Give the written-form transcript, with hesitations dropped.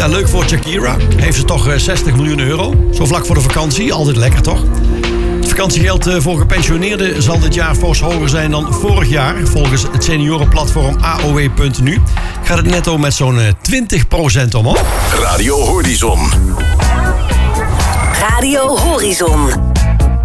Ja, leuk voor Shakira. Heeft ze toch 60 miljoen euro. Zo vlak voor de vakantie. Altijd lekker, toch? Het vakantiegeld voor gepensioneerden zal dit jaar fors hoger zijn dan vorig jaar. Volgens het seniorenplatform AOW.nu gaat het netto met zo'n 20% omhoog. Radio Horizon. Radio Horizon.